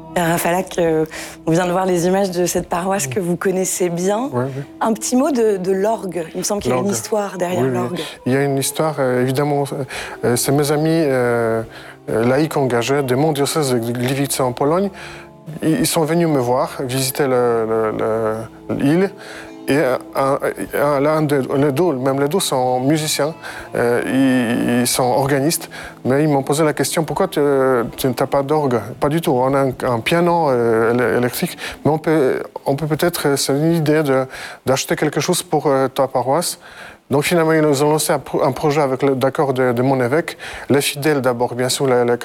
Rafalak, on vient de voir les images de cette paroisse que vous connaissez bien. Oui. Un petit mot de l'orgue. Il me semble qu'il y a une histoire derrière l'orgue. Oui. Il y a une histoire, évidemment. C'est mes amis laïcs engagés de mon diocèse de Gliwice en Pologne. Ils sont venus me voir, visiter l'île. Et les deux sont musiciens, ils sont organistes, mais ils m'ont posé la question, pourquoi tu n'as pas d'orgue? Pas du tout, on a un piano électrique, mais on peut peut-être, c'est une idée d'acheter quelque chose pour ta paroisse. Donc finalement, ils nous ont lancé un projet avec l'accord de mon évêque, les fidèles d'abord, bien sûr, les